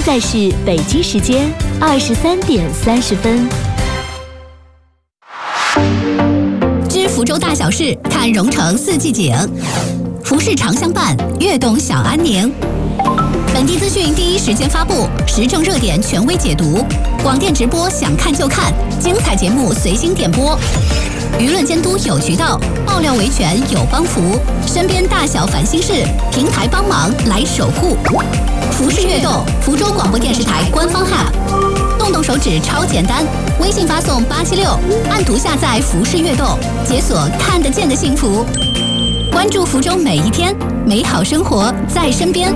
在是北京时间23点30分。 知福州大小事，看蓉城四季景。服饰常相伴，悦动小安宁。本地资讯第一时间发布，时政热点权威解读，广电直播想看就看，精彩节目随心点播。舆论监督有渠道，爆料维权有帮扶，身边大小烦心事，平台帮忙来守护。服饰悦动，福州广播电视台官方 App， 动动手指超简单，微信发送876，按图下载服饰悦动，解锁看得见的幸福。关注福州每一天，美好生活在身边。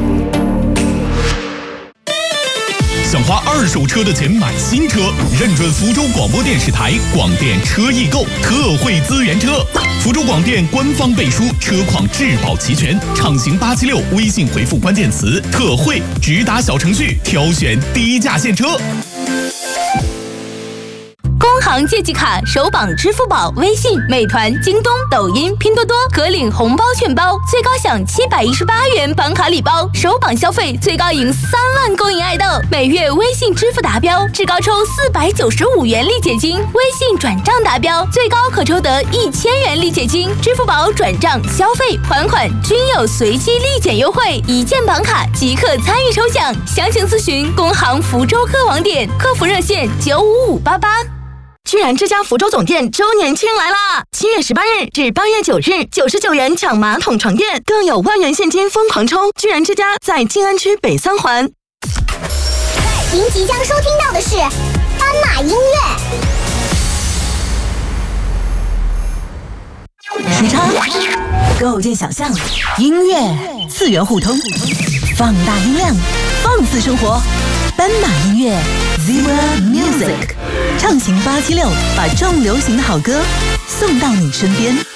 想花二手车的钱买新车，认准福州广播电视台广电车易购特惠资源车。福州广电官方背书，车况质保齐全，畅行876，微信回复关键词特惠，直达小程序挑选低价现车。 工行借记卡首绑支付宝、微信、美团、京东、抖音、拼多多，可领红包券包，最高享718元绑卡礼包，首绑消费最高赢3万公银爱豆，每月微信支付达标，至高抽495元立减金，微信转账达标，最高可抽得1000元立减金，支付宝转账、消费、还款均有随机立减优惠，一键绑卡即可参与抽奖，详情咨询工行福州科网点，客服热线95588。 居然之家福州总店周年庆来啦！7月18日至8月9日，99元抢马桶床垫，更有万元现金疯狂抽！居然之家在静安区北3环。 您即将收听到的是斑马音乐。时差构建想象，音乐次元互通，放大音量，放肆生活。斑马音乐 Zebra Music， 畅行876，把重流行的好歌送到你身边。